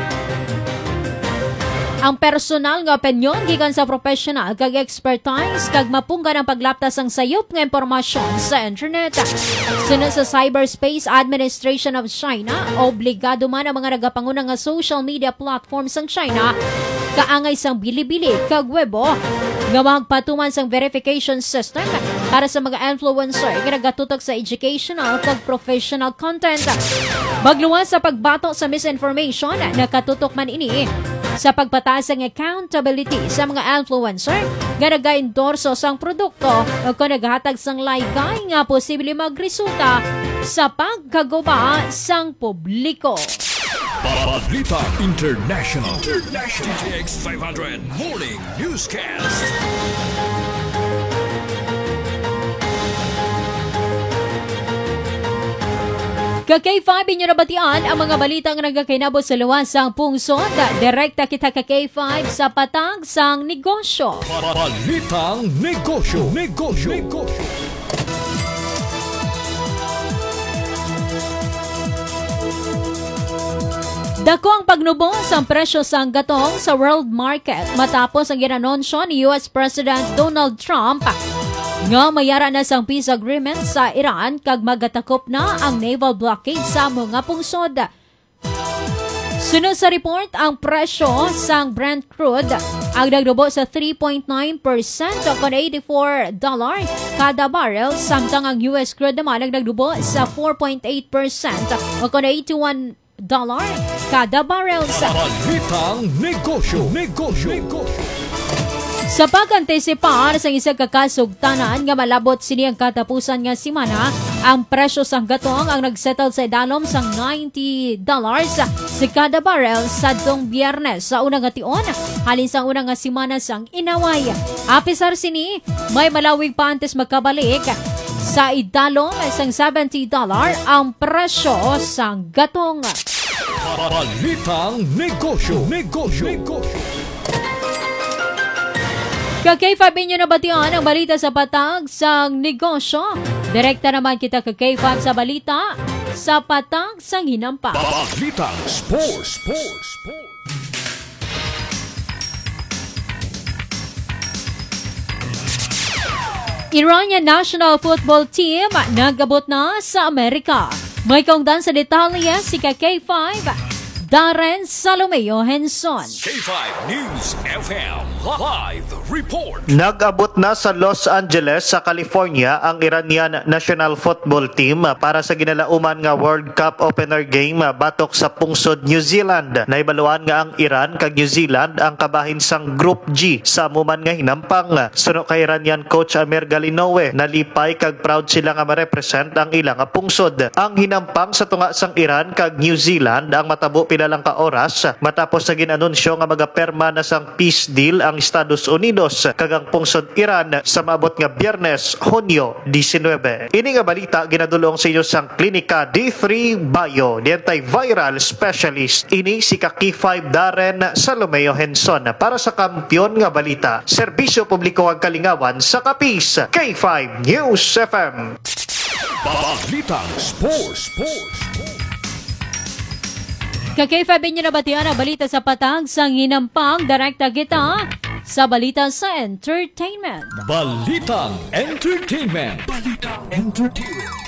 ang personal nga opinyon gikan sa professional kag expertise kag mapunggan ang paglaptas ang sayop nga impormasyon sa internet. Sunod sa Cyberspace Administration of China, obligado man ang mga nagapanguna nga social media platforms sang China kaangay sang bili-bili kag webo nga magpatuman sang verification system para sa mga influencer nga nagatutok sa educational kag professional content. Magluwas sa pagbato sa misinformation, nakatutok man ini sa pagpataas ng accountability sa mga influencer nga nag-endorso sang produkto o kung naghatag sang laygay nga posible magresulta sa pagkaguba sang publiko. Balitang International. DTX 500 Morning Newscast. Ka-K5 inyo nabatian ang mga balitang nagkakainabot sa luwas sang Pungsod. Direkta kita ka-K5 sa patag sang negosyo. Balitang Negosyo. Dako ang pagnubos ang presyo sang gatong sa world market matapos ang ginanonsyo ni US President Donald Trump nga mayara na sang peace agreement sa Iran kag magatakop na ang naval blockade sa mga pungsod. Sunod sa report, ang presyo sang Brent crude ang nagdubo sa 3.9% o kon $84 kada barrel, samtang ang US crude naman ang nagdubo sa 4.8% o kon $81 kada barrel. Balitang Negosyo. Sa pag-antisipar sa isang kakasugtanan nga malabot sini ang katapusan nga simana, ang presyo sang gatong ang nagsettle sa idalom sang $90 sa kada barrel sa dong Biyernes sa unang ation halin sa unang nga simana sang inaway. Apisar sini, may malawig pa antes magkabalik sa idalom sang $70 ang presyo sang gatong. Balitang Negosyo. Ka-K5 inyo nabatian ang balita sa patag sang negosyo. Direkta naman kita ka-K5 sa balita sa patag sang hinampa. Balitang Sports. Iranian national football team nagabot na sa Amerika. May kaungdan sa detalye si K5 Darren Salomeo Henson. K5 News FM Live Report. Nag-abot na sa Los Angeles sa California ang Iranian national football team para sa ginalauman nga World Cup opener game batok sa pungsod New Zealand. Naibaluan nga ang Iran kag New Zealand ang kabahin sang Group G sa amuman nga hinampang. Suno kay Iranian coach Amir Galinowe, nalipay kag proud sila nga ma-represent ang ilang pungsod. Ang hinampang sa tunga sang Iran kag New Zealand ang matabo pinalang ka oras matapos sa ginanunsyo nga magaperma na sang peace deal ang Estados Unidos kagang pungsod Iran sa maabot nga Biyernes, Hunyo 19. Ini nga balita ginadulong sa inyo sang Klinika D3 Bio, di anti-viral specialist. Ini si K5 Darren Salomeo Henson para sa Kampiyon nga Balita, serbisyo publiko ang kalingawan sa Kapis, K5 News FM. Balitang Sports. K5 inyo nabatian ang balita sa patag sang hinampang direkta kita sa balita sa entertainment. Balitang Entertainment.